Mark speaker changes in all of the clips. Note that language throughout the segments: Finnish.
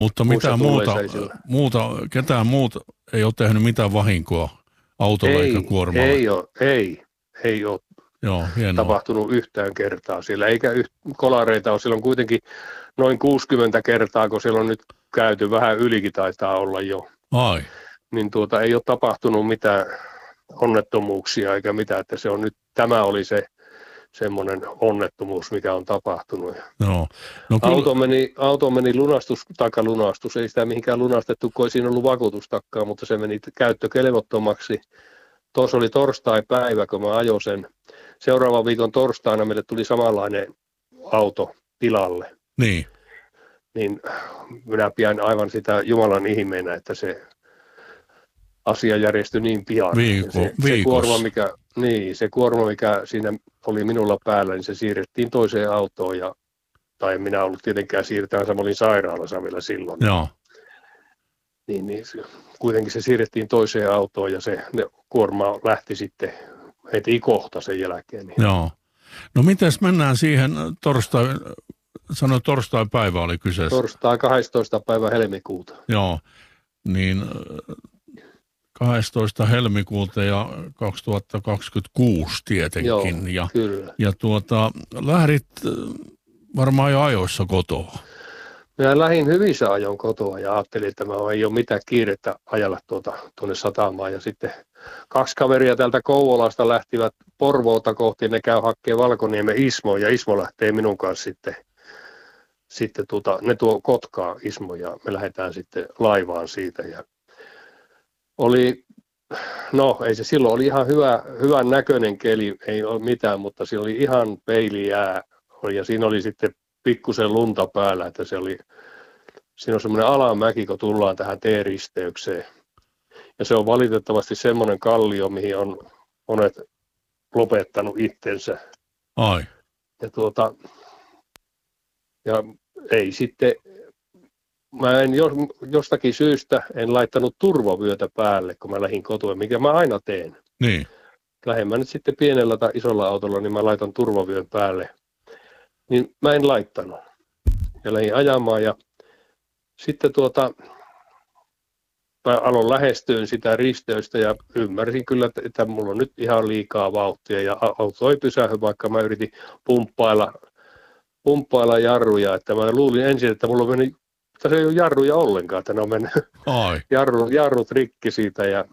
Speaker 1: Mutta
Speaker 2: Muissa
Speaker 1: mitään
Speaker 2: tulleissa ei sillä.
Speaker 1: ketään muuta ei ole tehnyt mitään vahinkoa autolle eikä kuormalle.
Speaker 2: Ei ole
Speaker 1: Joo, hienoa.
Speaker 2: tapahtunut yhtään kertaa siellä, eikä kolareita ole. Siellä on kuitenkin noin 60 kertaa, kun siellä on nyt käyty, vähän ylikin taitaa olla jo.
Speaker 1: Ai,
Speaker 2: Niin ei ole tapahtunut mitään onnettomuuksia eikä mitään, että se on nyt, tämä oli se semmoinen onnettomuus, mikä on tapahtunut.
Speaker 1: joo. No kyllä,
Speaker 2: Auto meni lunastus, ei sitä mihinkään lunastettu, kun ei siinä ollut vakuutustakkaa, mutta se meni käyttökelvottomaksi. Tuossa oli torstai-päivä, kun mä ajoin sen. Seuraavan viikon torstaina meille tuli samanlainen auto tilalle. Niin minä pidän aivan sitä Jumalan ihmeenä, että se asia järjestyi niin pian. Se kuorma, mikä siinä oli minulla päällä, niin se siirrettiin toiseen autoon. Tai en minä ollut tietenkään siirtämässä, mä olin sairaalassa vielä silloin.
Speaker 1: joo.
Speaker 2: Niin kuitenkin se siirrettiin toiseen autoon ja kuorma lähti sitten heti kohta sen jälkeen. Niin.
Speaker 1: Joo. No mites mennään siihen torstai-päivä oli kyseessä.
Speaker 2: Torstai 12. päivä helmikuuta.
Speaker 1: Joo, niin 12. helmikuuta ja 2026 tietenkin.
Speaker 2: Joo, kyllä.
Speaker 1: Ja lähdit varmaan jo ajoissa kotoa.
Speaker 2: Minä lähdin hyvissä ajoin kotoa ja ajattelin, että ei ole mitään kiirettä ajalla tuonne satamaan. Ja sitten 2 kaveria täältä Kouvolasta lähtivät Porvoota kohti, ne käy hakemaan Valkoniemen Ismoon ja Ismo lähtee minun kanssa sitten ne tuo Kotkaa Ismo ja me lähdetään sitten laivaan siitä. Ja ei se silloin oli ihan hyvän näköinen keli, ei ole mitään, mutta siinä oli ihan peilijää ja siinä oli sitten pikkusen lunta päällä, että siinä on semmoinen alamäki, kun tullaan tähän T-risteykseen. Ja se on valitettavasti semmoinen kallio, mihin on monet lopettanut itsensä.
Speaker 1: Ai.
Speaker 2: Ja ei sitten, mä en jostakin syystä en laittanut turvavyötä päälle, kun mä lähdin kotoa, mikä mä aina teen.
Speaker 1: Niin.
Speaker 2: Lähden mä nyt sitten pienellä tai isolla autolla, niin mä laitan turvavyön päälle. Niin mä en laittanut. Ja lähdin ajamaan ja sitten mä aloin lähestyä sitä risteystä ja ymmärsin kyllä, että mulla on nyt ihan liikaa vauhtia ja auto ei pysähy, vaikka mä yritin pumppailla jarruja, että mä luulin ensin, että mulla meni, että se ei ole jarruja ollenkaan, että ne on mennyt jarrut rikki siitä ja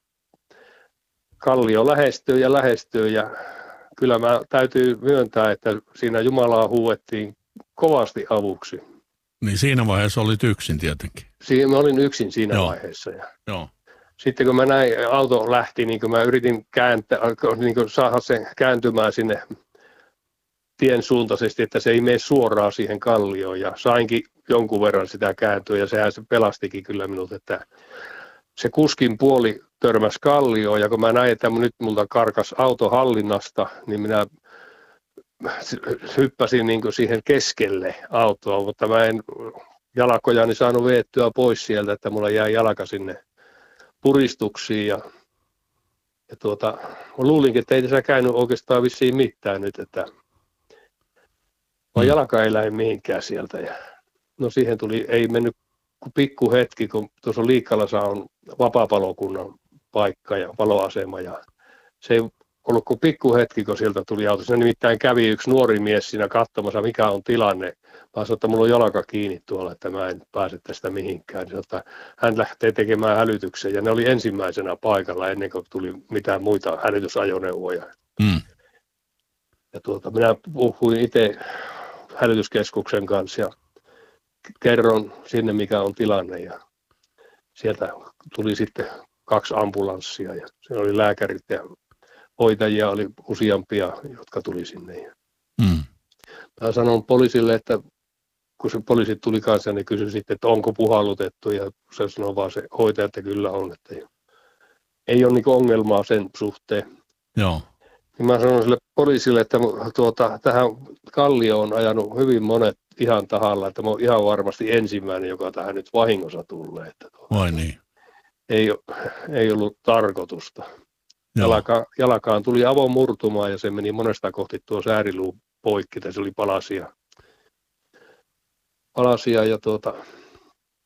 Speaker 2: kallio lähestyy ja kyllä mä täytyy myöntää, että siinä Jumalaa huuettiin kovasti avuksi.
Speaker 1: Niin siinä vaiheessa olit yksin tietenkin.
Speaker 2: Mä olin yksin siinä vaiheessa.
Speaker 1: Joo.
Speaker 2: Sitten kun mä näin, auto lähti, niin kun mä yritin saada sen kääntymään sinne tien suuntaisesti, että se ei mene suoraan siihen kallioon. Ja sainkin jonkun verran sitä kääntyä ja sehän se pelastikin kyllä minut, että se kuskin puoli törmäsi kallioon. Ja kun mä näin, että nyt multa karkas auto hallinnasta, niin minä hyppäsin niin kuin siihen keskelle autoa, mutta mä en jalkojani saanut veettyä pois sieltä, että mulla jäi jalka sinne puristuksiin ja mä luulinkin, että ei tässä käynyt oikeastaan vissiin mitään nyt, että jalka ei lähde mihinkään sieltä ja no siihen ei mennyt kuin pikku hetki, kun tuossa Liikkalassa on vapaapalokunnan paikka ja paloasema ja se ei ollut kuin pikku hetki, kun sieltä tuli auto. Siinä nimittäin kävi yksi nuori mies siinä katsomassa, mikä on tilanne. Mä sanoin, että mulla on jalka kiinni tuolla, että mä en pääse tästä mihinkään. Niin sanoin, että hän lähtee tekemään hälytyksen ja ne oli ensimmäisenä paikalla ennen kuin tuli mitään muita hälytysajoneuvoja. Ja minä puhuin itse hälytyskeskuksen kanssa ja kerron sinne, mikä on tilanne. Ja sieltä tuli sitten 2 ambulanssia ja siinä oli lääkärit ja hoitajia oli useampia, jotka tuli sinne. Mä sanon poliisille, että kun se poliisi tuli kanssa, niin kysyi sitten, että onko puhallutettu, ja se sanoi vaan se hoitaja, että kyllä on, että ei ole niin ongelmaa sen suhteen.
Speaker 1: Joo.
Speaker 2: Niin mä sanon sille poliisille, että tähän kallioon on ajanut hyvin monet ihan tahalla, että mä oon ihan varmasti ensimmäinen, joka tähän nyt vahingossa tulee.
Speaker 1: Vai niin?
Speaker 2: Ei ollut tarkoitusta. Jalkaan tuli avomurtumaa ja se meni monesta kohti tuo sääriluu poikki, se oli palasia ja